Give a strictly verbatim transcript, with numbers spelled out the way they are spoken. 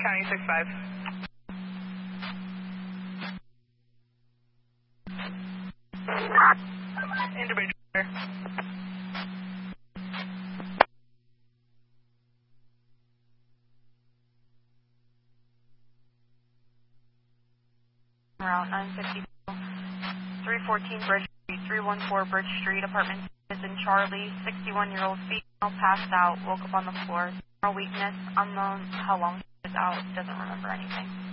County six five. Individual. Route nine fifty, three fourteen Bridge Street, three one four Bridge Street, apartment is in Charlie, sixty-one-year-old female, passed out, woke up on the floor, no weakness, unknown how long she was out, doesn't remember anything.